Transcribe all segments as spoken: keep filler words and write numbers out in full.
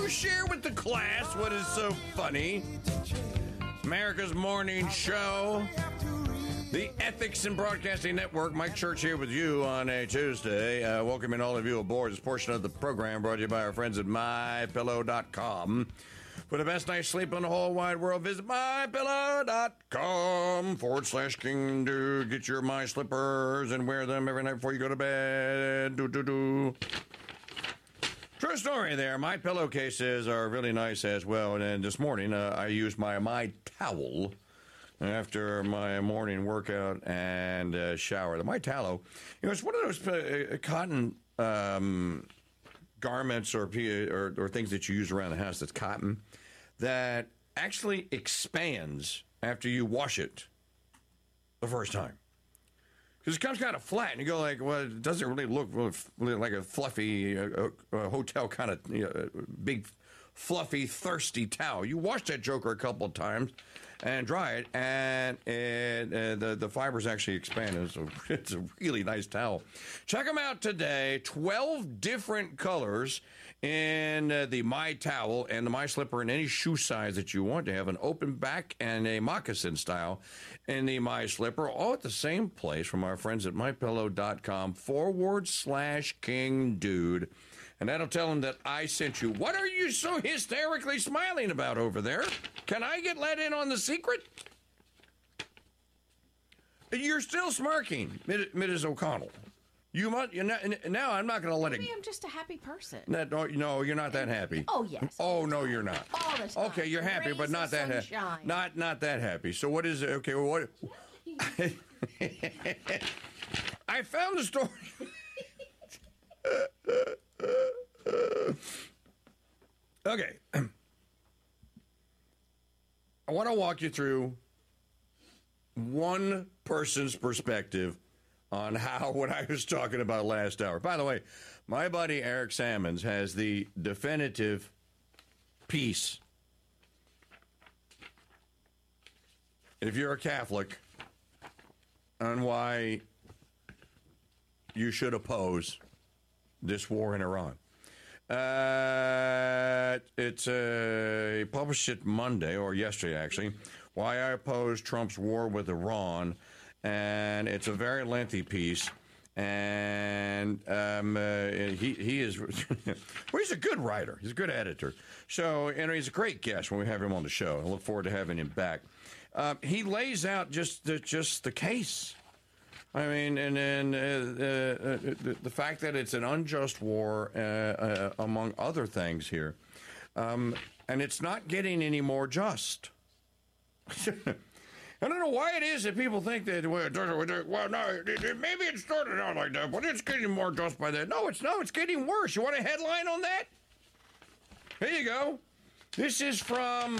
you share with the class what is so funny? America's Morning Show. The Ethics in Broadcasting Network. Mike Church here with you on a Tuesday. Uh, welcoming all of you aboard. This portion of the program brought to you by our friends at my pillow dot com. For the best night's sleep on the whole wide world, visit my pillow dot com forward slash king dude. Get your My Slippers and wear them every night before you go to bed. Do, do, do. True story there. My pillowcases are really nice as well. And this morning, uh, I used my My Towel after my morning workout and uh, shower. The My Tallow, you know, it's one of those uh, cotton um, garments or, or or things that you use around the house that's cotton that actually expands after you wash it the first time. Because it comes kind of flat, and you go like, well, it doesn't really look really like a fluffy uh, uh, hotel kind of you know, big, fluffy, thirsty towel. You wash that joker a couple of times and dry it, and, and uh, the, the fibers actually expand. It's a, it's a really nice towel. Check them out today. twelve different colors in uh, the My Towel and the My Slipper in any shoe size that you want. They have an open back and a moccasin style in the My Slipper, all at the same place from our friends at my pillow dot com forward slash king dude. And that'll tell them that I sent you. What are you so hysterically smiling about over there? Can I get let in on the secret? You're still smirking, Missus O'Connell. You must, you know, now I'm not going to let Maybe it. I'm just a happy person. No, no, you're not that happy. Oh, yes. Oh, no, you're not. All the time. Okay, you're happy, Rays but not of that happy. sunshine. Not, not that happy. So what is it? Okay, well, what? I found the story. Okay. I want to walk you through one person's perspective on how what I was talking about last hour. By the way, my buddy Eric Sammons has the definitive piece. If you're a Catholic, on why you should oppose this war in Iran. Uh, it's uh, published it Monday, or yesterday actually, why I oppose Trump's war with Iran, and it's a very lengthy piece, and um, uh, he, he is, well, he's a good writer, he's a good editor, so, and he's a great guest when we have him on the show. I look forward to having him back. Uh, he lays out just the, just the case. I mean, and then uh, uh, the, the fact that it's an unjust war, uh, uh, among other things here, um, and it's not getting any more just. I don't know why it is that people think that, well, well no, maybe it started out like that, but it's getting more just by that. No, it's no, it's getting worse. You want a headline on that? Here you go. This is from,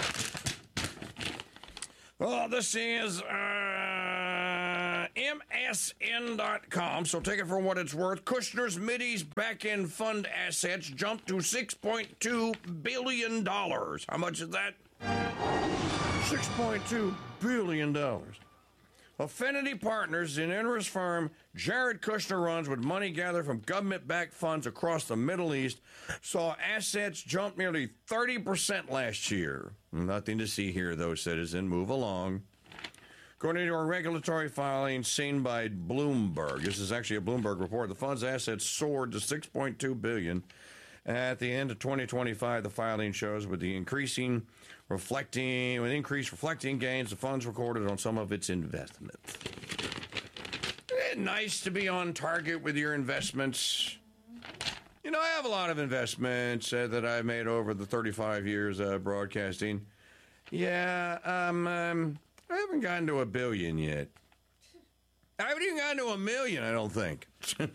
oh, this is, uh, M S N dot com, so take it for what it's worth. Kushner's Mideast back-end fund assets jumped to six point two billion dollars. How much is that? six point two billion dollars. Affinity Partners, an interest firm Jared Kushner runs with money gathered from government-backed funds across the Middle East, saw assets jump nearly thirty percent last year. Nothing to see here, though, citizen. Move along. According to a regulatory filing seen by Bloomberg, this is actually a Bloomberg report, the fund's assets soared to six point two billion dollars at the end of twenty twenty-five. The filing shows with the increasing, reflecting, with increased reflecting gains, the funds recorded on some of its investments. Isn't it nice to be on target with your investments? You know, I have a lot of investments uh, that I've made over the thirty-five years uh, broadcasting. Yeah, um, um, I haven't gotten to a billion yet. I haven't even gotten to a million, I don't think.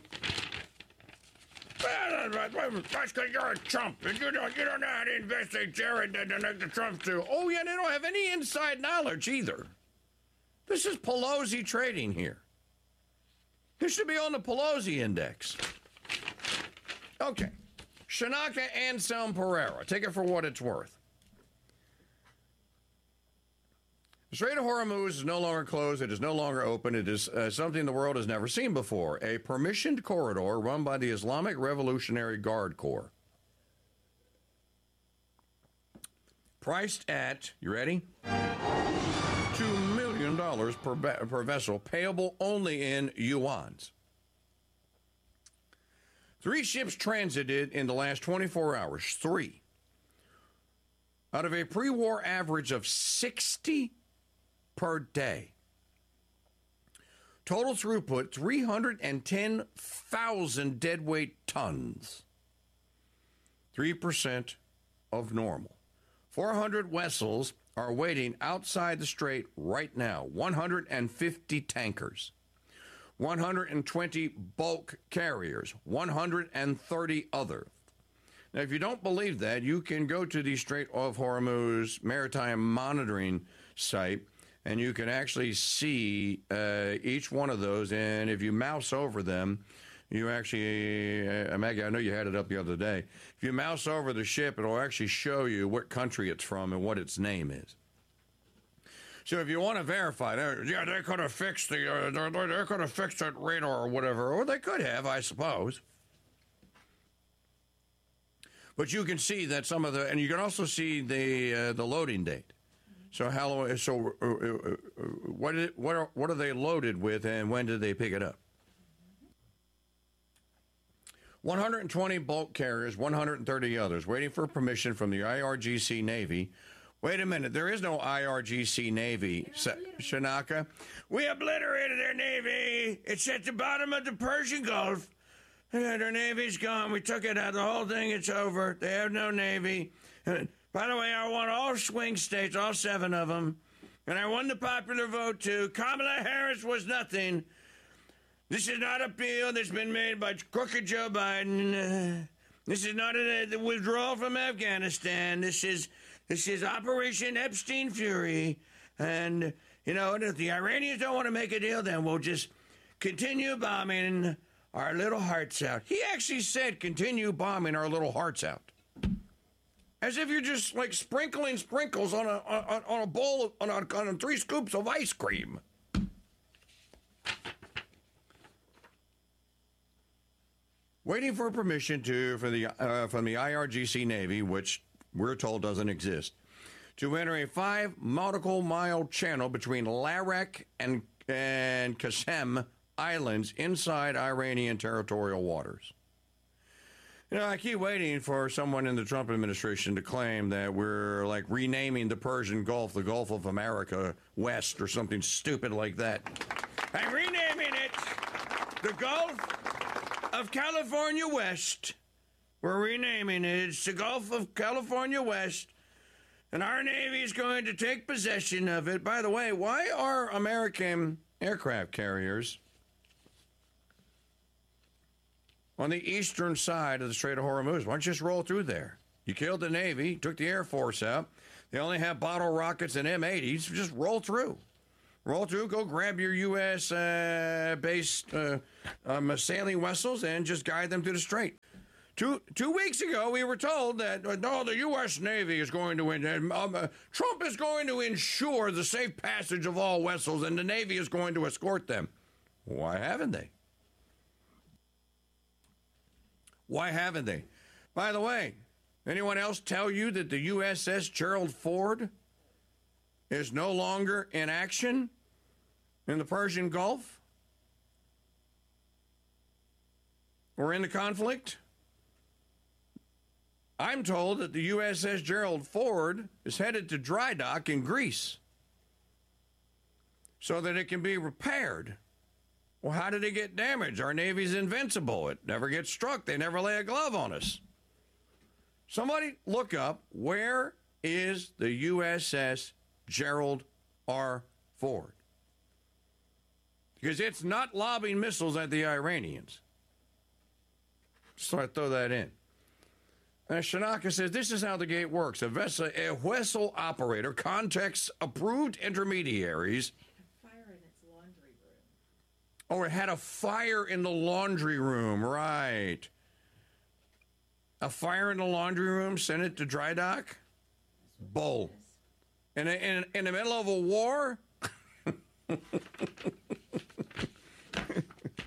That's because you're a chump, and you don't, you don't know how to investigate Jared and the Trumps do. Oh, yeah, they don't have any inside knowledge either. This is Pelosi trading here. This should be on the Pelosi index. Okay. Shanaka Anselm Pereira. Take it for what it's worth. The Strait of Hormuz is no longer closed. It is no longer open. It is uh, something the world has never seen before. A permissioned corridor run by the Islamic Revolutionary Guard Corps. priced at, you ready? two million dollars per, per vessel, payable only in yuans. Three ships transited in the last twenty-four hours. Three. Out of a pre-war average of sixty per day. Total throughput, three hundred ten thousand deadweight tons. three percent of normal. four hundred vessels are waiting outside the strait right now. one hundred fifty tankers. one hundred twenty bulk carriers. one hundred thirty other. Now, if you don't believe that, you can go to the Strait of Hormuz Maritime Monitoring site, and you can actually see uh, each one of those. And if you mouse over them, you actually, uh, Maggie, I know you had it up the other day. If you mouse over the ship, it'll actually show you what country it's from and what its name is. So if you want to verify, yeah, they could have fixed the, uh, they could have fixed that radar or whatever, or they could have, I suppose. But you can see that some of the, and you can also see the uh, the loading date. So how, so uh, uh, what is, what are, what are they loaded with, and when did they pick it up? one hundred twenty bulk carriers, one hundred thirty others, waiting for permission from the I R G C Navy. Wait a minute, there is no I R G C Navy, Shanaka. We obliterated their Navy. It's at the bottom of the Persian Gulf. Their Navy's gone. We took it out. The whole thing, it's over. They have no Navy. By the way, I won all swing states, all seven of them. And I won the popular vote, too. Kamala Harris was nothing. This is not a bill that's been made by crooked Joe Biden. Uh, this is not a, the withdrawal from Afghanistan. This is this is Operation Epstein Fury. And, you know, if the Iranians don't want to make a deal, then we'll just continue bombing our little hearts out. He actually said, continue bombing our little hearts out. As if you're just like sprinkling sprinkles on a on, on a bowl, of, on, a, on three scoops of ice cream. Waiting for permission to for the uh, from the I R G C Navy, which we're told doesn't exist, to enter a five nautical mile channel between Larak and and Qasem Islands inside Iranian territorial waters. You know, I keep waiting for someone in the Trump administration to claim that we're like renaming the Persian Gulf the Gulf of America West or something stupid like that. I'm renaming it the Gulf of California West. We're renaming it. It's the Gulf of California West. And our Navy is going to take possession of it. By the way, why are American aircraft carriers on the eastern side of the Strait of Hormuz? Why don't you just roll through there? You killed the Navy, took the Air Force out. They only have bottle rockets and M eighties. Just roll through. Roll through, go grab your U S uh, based uh, um, sailing vessels and just guide them through the strait. Two two weeks ago, we were told that, uh, no, the U S Navy is going to, um, uh, Trump is going to ensure the safe passage of all vessels, and the Navy is going to escort them. Why haven't they? Why haven't they? By the way, anyone else tell you that the U S S Gerald Ford is no longer in action in the Persian Gulf or in the conflict? I'm told that the U S S Gerald Ford is headed to dry dock in Greece so that it can be repaired. Well, how did it get damaged? Our Navy's invincible. It never gets struck. They never lay a glove on us. Somebody look up, where is the U S S Gerald R. Ford? Because it's not lobbing missiles at the Iranians. So I throw that in. And Shanaka says, this is how the gate works. A vessel, a vessel operator contacts approved intermediaries. Fire in its laundry room. Oh, it had a fire in the laundry room, right. A fire in the laundry room, sent it to dry dock? Bull. In, a, in, in the middle of a war?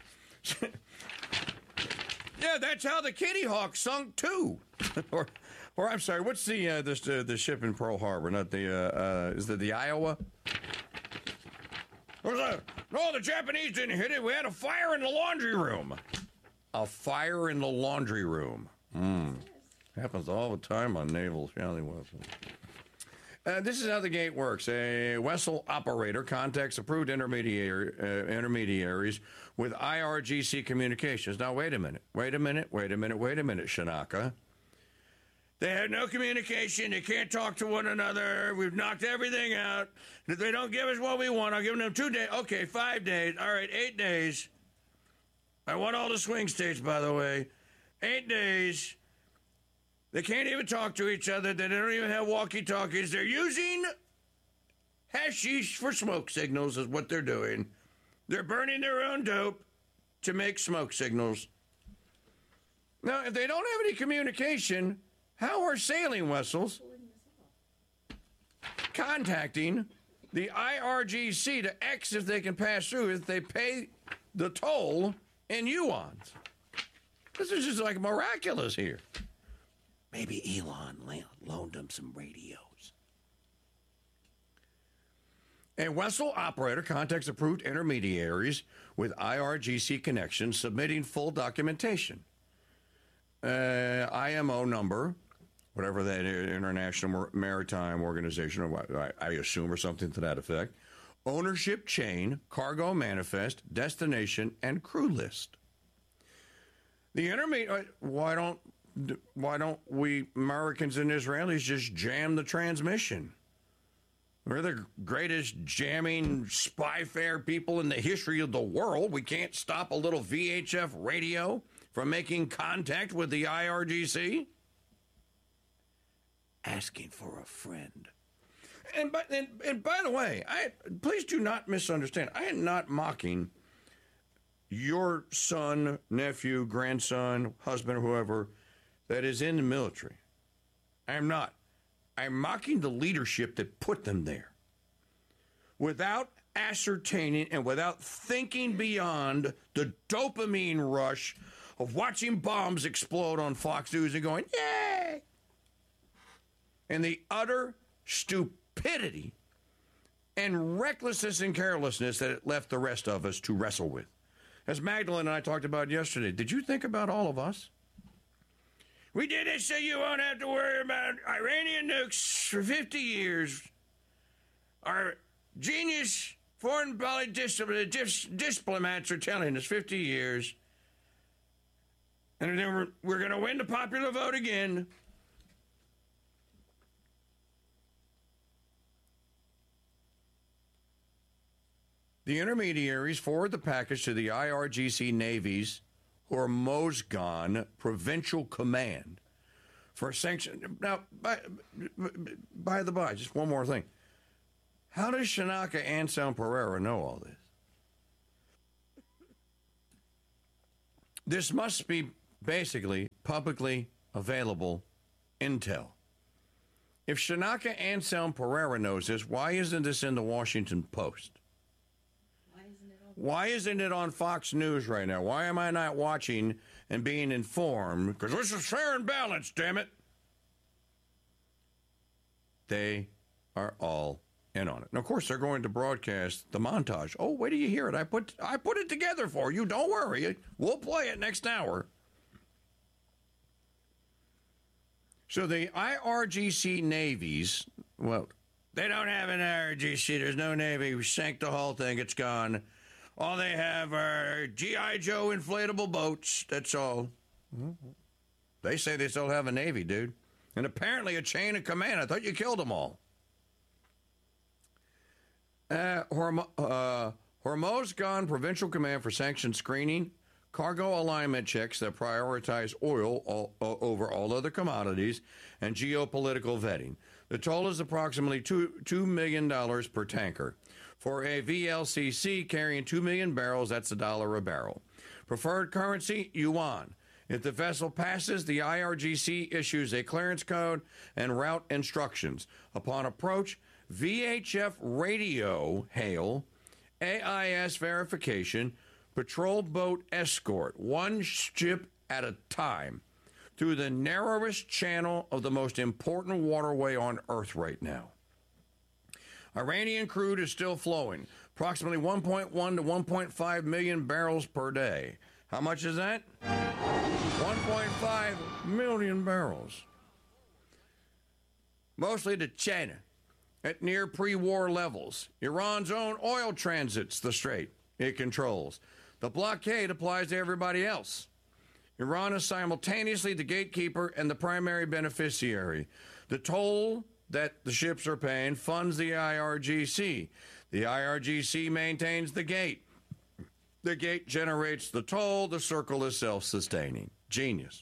Yeah, that's how the Kitty Hawk sunk too. or, Or I'm sorry, what's the uh, this, uh, the ship in Pearl Harbor? Not the uh, uh, is it the Iowa? Was a, no, the Japanese didn't hit it. We had a fire in the laundry room. A fire in the laundry room. Mm. Happens all the time on naval Shally Wessel. Uh, this is how the gate works. A vessel operator contacts approved intermediary, uh, intermediaries with I R G C communications. Now, wait a minute. Wait a minute. Wait a minute. Wait a minute, Shanaka. They have no communication. They can't talk to one another. We've knocked everything out. If they don't give us what we want, I'll give them two days. Okay, five days. All right, eight days. I want all the swing states, by the way. Eight days. They can't even talk to each other. They don't even have walkie-talkies. They're using hashish for smoke signals is what they're doing. They're burning their own dope to make smoke signals. Now, if they don't have any communication, how are sailing vessels contacting the I R G C to X if they can pass through if they pay the toll in yuans? This is just like miraculous here. Maybe Elon loaned them some radios. A vessel operator contacts approved intermediaries with I R G C connections, submitting full documentation. Uh, I M O number, whatever that is, International Maritime Organization, or I, I assume, or something to that effect. Ownership chain, cargo manifest, destination, and crew list. The intermediate. Why don't why don't we Americans and Israelis just jam the transmission? We're the greatest jamming spy fair people in the history of the world. We can't stop a little V H F radio from making contact with the I R G C? Asking for a friend. And by, and, and by the way, I please do not misunderstand. I am not mocking your son, nephew, grandson, husband, whoever that is in the military. I am not. I'm mocking the leadership that put them there. Without ascertaining and without thinking beyond the dopamine rush of watching bombs explode on Fox News and going, yay! And the utter stupidity and recklessness and carelessness that it left the rest of us to wrestle with. As Magdalene and I talked about yesterday, did you think about all of us? We did it so you won't have to worry about Iranian nukes for fifty years. Our genius foreign policy diplomats are telling us fifty years. And then we're, we're going to win the popular vote again. The intermediaries forward the package to the I R G C Navy's Hormozgan Provincial Command for sanction. Now, by, by the by, just one more thing. How does Shanaka Anselm Pereira know all this? This must be basically publicly available intel. If Shanaka Anselm Pereira knows this, why isn't this in the Washington Post? Why isn't it on Fox News right now? Why am I not watching and being informed? Because this is fair and balanced, damn it. They are all in on it. And of course, they're going to broadcast the montage. Oh, wait till you hear it. I put I put it together for you. Don't worry. We'll play it next hour. So the I R G C navies, well, they don't have an I R G C. There's no Navy. We sank the whole thing. It's gone. All they have are G I. Joe inflatable boats. That's all. They say they still have a Navy, dude. And apparently a chain of command. I thought you killed them all. Uh, Horm- uh, Hormozgan Provincial Command for Sanction Screening, cargo alignment checks that prioritize oil all, uh, over all other commodities, and geopolitical vetting. The toll is approximately two, $2 million dollars per tanker. For a V L C C carrying two million barrels, that's a dollar a barrel. Preferred currency, yuan. If the vessel passes, the I R G C issues a clearance code and route instructions. Upon approach, V H F radio hail, A I S verification, patrol boat escort, one ship at a time. through the narrowest channel of the most important waterway on Earth right now. Iranian crude is still flowing, approximately one point one to one point five million barrels per day. How much is that? one point five million barrels. Mostly to China at near pre-war levels. Iran's own oil transits the strait it controls. The blockade applies to everybody else. Iran is simultaneously the gatekeeper and the primary beneficiary. The toll that the ships are paying funds the I R G C. The I R G C maintains the gate. The gate generates the toll. The circle is self-sustaining. Genius.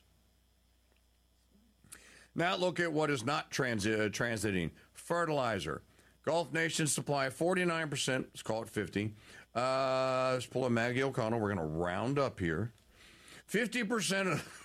Now look at what is not transi- uh, transiting. Fertilizer. Gulf nations supply forty-nine percent. Let's call it fifty. Uh, let's pull a Maggie O'Connell. We're going to round up here. fifty percent of,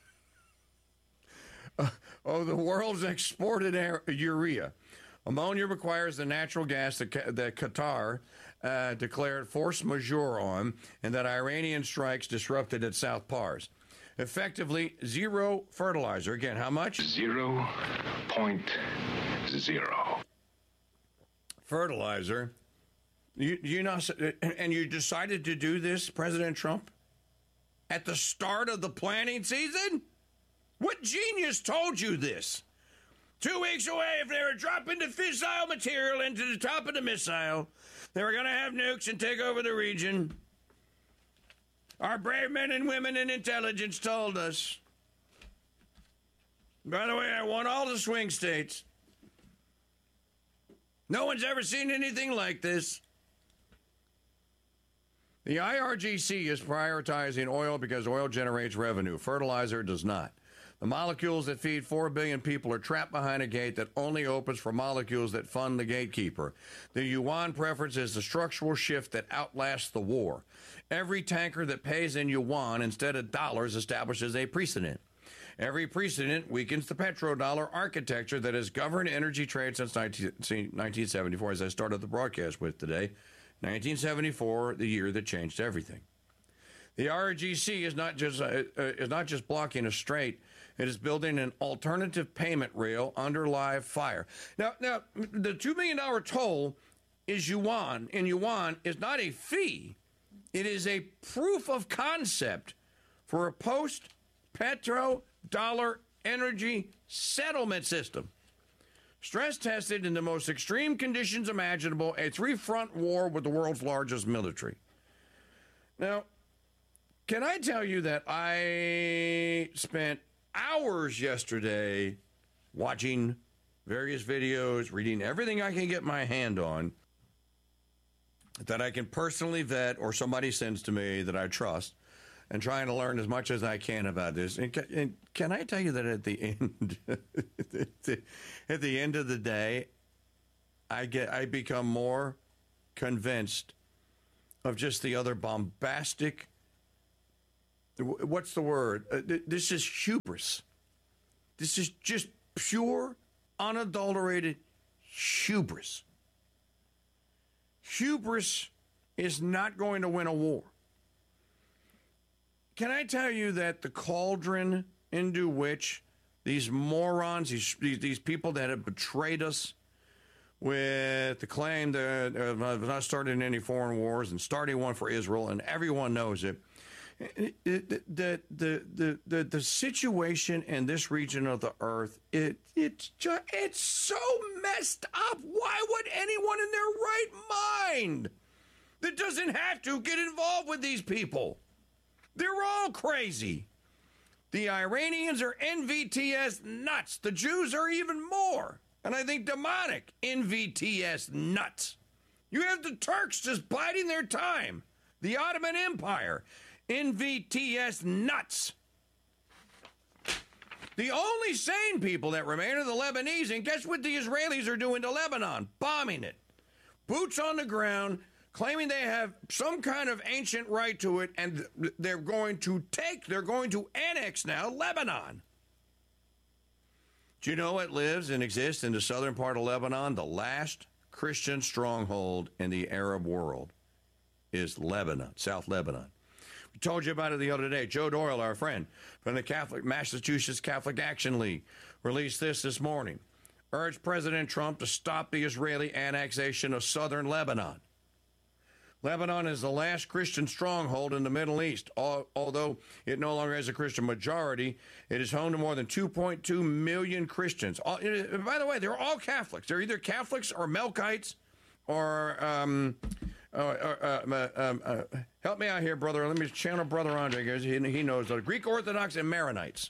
uh, of the world's exported air, urea. Ammonia requires the natural gas that, that Qatar uh, declared force majeure on and that Iranian strikes disrupted at South Pars. Effectively, zero fertilizer. Again, how much? Zero point zero. Fertilizer. You, you know, and you decided to do this, President Trump, at the start of the planting season? What genius told you this? Two weeks away, if they were dropping the fissile material into the top of the missile, they were going to have nukes and take over the region. Our brave men and women in intelligence told us. By the way, I won all the swing states. No one's ever seen anything like this. The I R G C is prioritizing oil because oil generates revenue. Fertilizer does not. The molecules that feed four billion people are trapped behind a gate that only opens for molecules that fund the gatekeeper. The yuan preference is the structural shift that outlasts the war. Every tanker that pays in yuan instead of dollars establishes a precedent. Every precedent weakens the petrodollar architecture that has governed energy trade since nineteen seventy-four, as I started the broadcast with today. nineteen seventy-four, the year that changed everything. The I R G C is not just uh, uh, is not just blocking a strait; it is building an alternative payment rail under live fire. Now, now the two million dollar toll is yuan, and yuan is not a fee; it is a proof of concept for a post-petrodollar energy settlement system. Stress tested in the most extreme conditions imaginable, a three-front war with the world's largest military. Now, can I tell you that I spent hours yesterday watching various videos, reading everything I can get my hand on that I can personally vet or somebody sends to me that I trust, and trying to learn as much as I can about this. And can, and can I tell you that at the end, at the end of the day, I get I become more convinced of just the other bombastic. What's the word? Uh, this is hubris. This is just pure, unadulterated hubris. Hubris is not going to win a war. Can I tell you that the cauldron into which these morons, these, these people that have betrayed us with the claim that uh, have not started any foreign wars and starting one for Israel, and everyone knows it, it, it the, the, the, the, the situation in this region of the earth, it, it's, just, it's so messed up. Why would anyone in their right mind that doesn't have to get involved with these people? They're all crazy. The Iranians are N V T S nuts. The Jews are even more. And I think demonic N V T S nuts. You have the Turks just biding their time. The Ottoman Empire, N V T S nuts. The only sane people that remain are the Lebanese. And guess what the Israelis are doing to Lebanon? Bombing it. Boots on the ground, claiming they have some kind of ancient right to it, and they're going to take, they're going to annex now Lebanon. Do you know what lives and exists in the southern part of Lebanon? The last Christian stronghold in the Arab world is Lebanon, South Lebanon. We told you about it the other day. Joe Doyle, our friend from the Catholic Massachusetts Catholic Action League, released this this morning. Urged President Trump to stop the Israeli annexation of southern Lebanon. Lebanon is the last Christian stronghold in the Middle East. Although it no longer has a Christian majority, it is home to more than two point two million Christians. By the way, they're all Catholics. They're either Catholics or Melkites or, um, uh, uh, uh, um, uh, help me out here, brother. Let me channel Brother Andre, because he, he knows the Greek Orthodox and Maronites.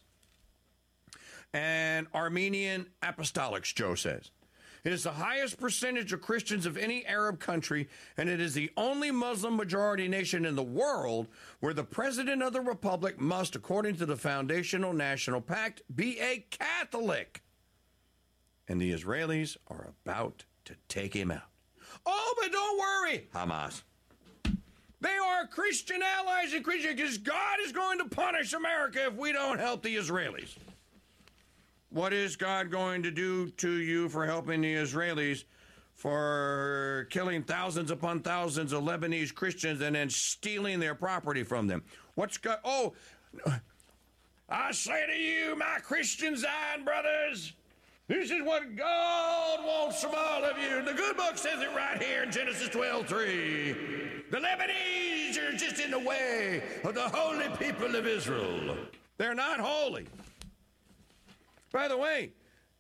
And Armenian Apostolics, Joe says. It is the highest percentage of Christians of any Arab country, and it is the only Muslim majority nation in the world where the president of the republic must, according to the Foundational National Pact, be a Catholic. And the Israelis are about to take him out. Oh, but don't worry, Hamas. They are Christian allies and Christian, because God is going to punish America if we don't help the Israelis. What is God going to do to you for helping the Israelis, for killing thousands upon thousands of Lebanese Christians and then stealing their property from them? What's God? Oh, I say to you, my Christian Zion brothers, this is what God wants from all of you. The good book says it right here in Genesis twelve three. The Lebanese are just in the way of the holy people of Israel. They're not holy. By the way,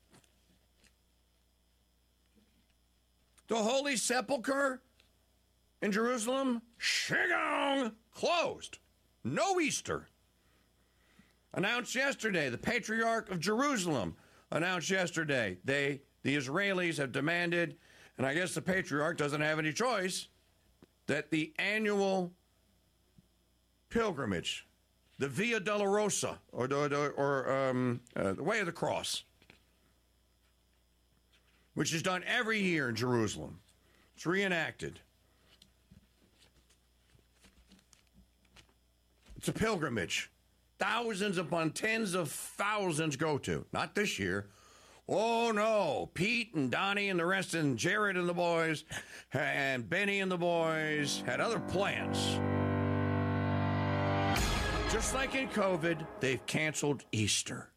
the Holy Sepulchre in Jerusalem, shigong, closed. No Easter. Announced yesterday, the Patriarch of Jerusalem announced yesterday, they, the Israelis have demanded, and I guess the Patriarch doesn't have any choice, that the annual pilgrimage, the Via Dolorosa, or, or, or um, uh, the Way of the Cross, which is done every year in Jerusalem. It's reenacted. It's a pilgrimage. Thousands upon tens of thousands go to. Not this year. Oh, no. Pete and Donnie and the rest, and Jared and the boys, and Benny and the boys had other plans. Just like in COVID, they've canceled Easter.